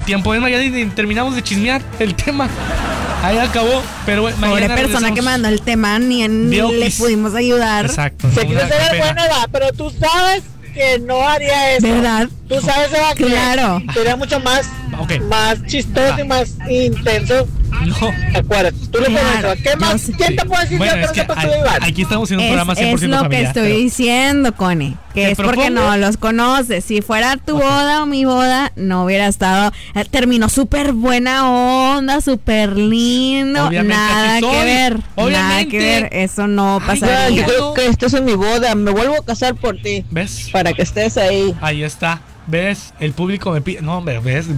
tiempo es mañana y terminamos de chismear el tema. Ahí acabó, pero bueno, pobre persona que mandó el tema, ni le pudimos ayudar. Exacto. Se quiere ser buena edad, pero tú sabes que no haría eso. ¿Verdad? Tú sabes, Eva, que claro. sería mucho más, más chistoso y más intenso. No. Acuérdate, tú le pones, ¿qué más? ¿Quién te puede decir bueno, que no te puedes ayudar? Aquí estamos en un programa 100% Es lo familiar, que estoy diciendo, Connie. Que es porque no los conoces. Si fuera tu boda o mi boda, no hubiera estado. Terminó súper buena onda, súper lindo. Obviamente, nada que ver. Nada que ver. Eso no pasaría. Yo creo que esto es mi boda. Me vuelvo a casar por ti. ¿Ves? Para que estés ahí. Ahí está. ¿Ves? El público me pide. No, hombre, ¿ves?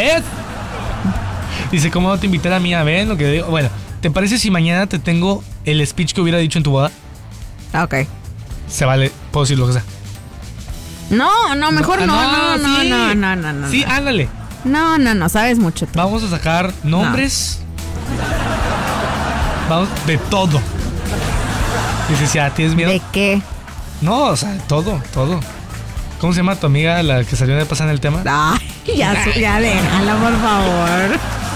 Dice, ¿cómo no te invité a la mía? ¿Ven lo que digo? Bueno, ¿te parece si mañana te tengo el speech que hubiera dicho en tu boda? Ok. Se vale, puedo decir lo que sea. No, mejor no. Sí, ándale. No, sabes mucho. Vamos a sacar nombres. Vamos, de todo. Licenciada, ¿tienes miedo? ¿De qué? No, o sea, todo. ¿Cómo se llama tu amiga, la que salió de pasar en el tema? Ay, ya déjala, por favor.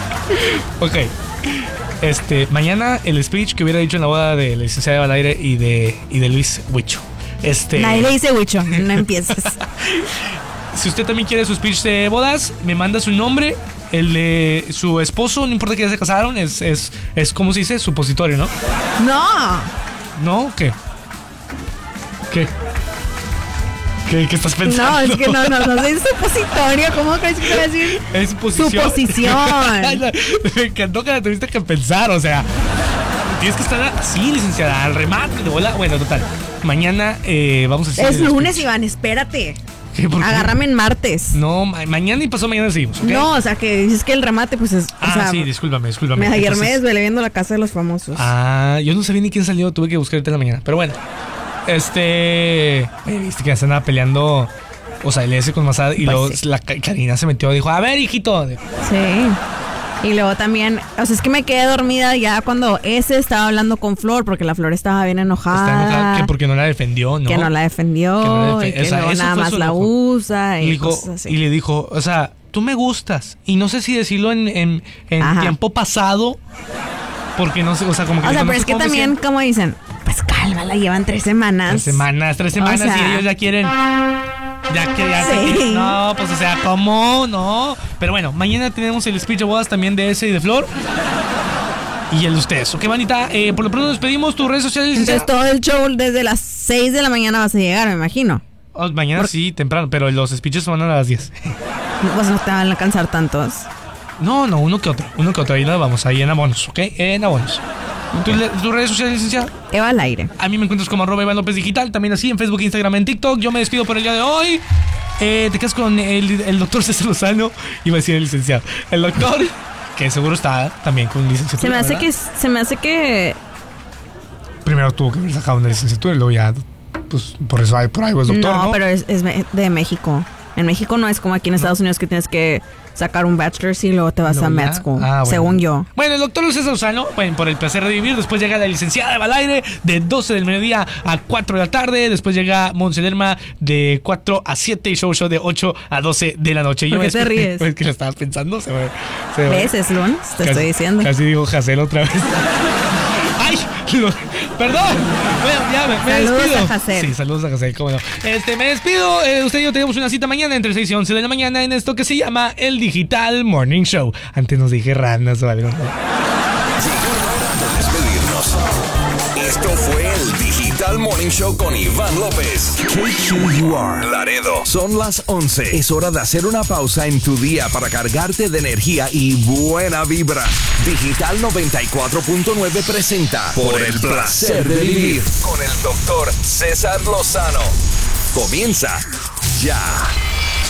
Ok. Mañana el speech que hubiera dicho en la boda de la licenciada Eva Laire y de Luis Huicho. Nadie le dice Huicho, no empieces. Si usted también quiere su speech de bodas, me manda su nombre, el de su esposo, no importa que ya se casaron, es ¿cómo se dice? Supositorio, ¿no? ¿No? ¿Qué? ¿Qué estás pensando? No, es que no es supositorio. ¿Cómo crees que te va a decir? Es suposición. Me encantó que la tuviste que pensar, o sea, tienes que estar así, licenciada, al remate de bola. Bueno, total. Mañana vamos a hacer. Es lunes, Iván, espérate. Agárrame en martes. No, mañana y pasó mañana seguimos, ¿okay? No, o sea, que dices que el remate, pues es. Sí, discúlpame. Ayer me desvelé viendo La Casa de los Famosos. Yo no sabía ni quién salió, tuve que buscar ahorita en la mañana. Pero bueno, viste que se andaba peleando, o sea, el S con Masad y luego la Karina se metió y dijo, a ver, hijito. Sí. Y luego también, o sea, es que me quedé dormida ya cuando ese estaba hablando con Flor, porque la Flor estaba bien enojada. Está enojada que porque no la defendió, ¿no? Que no la defendió, y que luego nada más la usa. Y le dijo, o sea, tú me gustas. Y no sé si decirlo en tiempo pasado, porque no sé, o sea, como que... O sea, pero es que también, como dicen, pues cálmala, llevan 3 semanas. 3 semanas, o sea, y ellos ya quieren... No, pues o sea, ¿cómo? No. Pero bueno, mañana tenemos el speech de bodas también de ese y de Flor. Y el de ustedes. Ok, manita, por lo pronto nos despedimos. Tus redes sociales. Entonces todo el show desde las 6 de la mañana vas a llegar, me imagino. Mañana sí, temprano, pero los speeches van a las 10. Pues no te van a alcanzar tantos. No, uno que otro. Ahí nos vamos, ahí en abonos, ¿ok? En abonos. ¿Tus redes sociales, licenciada? Eva Laire. A mí me encuentras como @Iván López Digital, también así en Facebook, Instagram, en TikTok. Yo me despido por el día de hoy. Te quedas con el doctor César Lozano. Iba a decir el licenciado. El doctor, que seguro está también con licenciatura. Se me hace que primero tuvo que haber sacado una licenciatura y luego ya, pues por eso por algo es doctor, ¿no? No, pero es de México. En México no es como aquí en Estados Unidos que tienes que sacar un bachelor's y luego te vas a med school, según yo. Bueno, el doctor César Lozano, por el placer de vivir. Después llega la licenciada Eva Laire de 12 del mediodía a 4 de la tarde. Después llega Monse Lerma de 4 a 7 y show de 8 a 12 de la noche. ¿Por qué te ríes? Es que la estabas pensando. ¿Ves? Es lunes, te estoy diciendo. Casi digo Jacel otra vez. ¡Ay! Perdón. Bueno, ya me saludos despido. A Jacel. Sí, saludos a Jacel, cómo no. Me despido. Usted y yo tenemos una cita mañana entre 6 y 11 de la mañana en esto que se llama el Digital Morning Show. Antes nos dije ranas o algo. Llegó la hora de despedirnos. Esto fue el Digital Morning Show con Iván López. KQUR Laredo. Son las 11. Es hora de hacer una pausa en tu día para cargarte de energía y buena vibra. Digital 94.9 presenta Por el placer de vivir con el doctor César Lozano. Comienza ya.